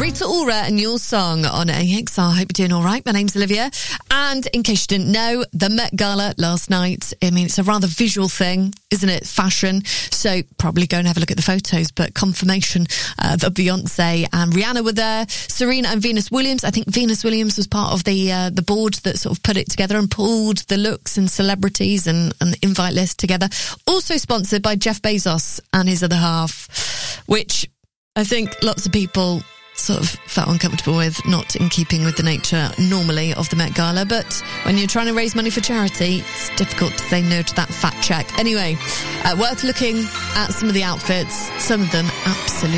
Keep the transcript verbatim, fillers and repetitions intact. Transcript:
Rita Ora and Your Song on A X R. Hope you're doing all right. My name's Olivia. And in case you didn't know, the Met Gala last night, I mean, it's a rather visual thing, isn't it? Fashion. So probably go and have a look at the photos, but confirmation uh, that Beyonce and Rihanna were there. Serena and Venus Williams. I think Venus Williams was part of the uh, the board that sort of put it together and pulled the looks and celebrities and, and the invite list together. Also sponsored by Jeff Bezos and his other half, which I think lots of people sort of felt uncomfortable with, not in keeping with the nature normally of the Met Gala, but when you're trying to raise money for charity, it's difficult to say no to that fat check. Anyway, uh, worth looking at some of the outfits, some of them absolutely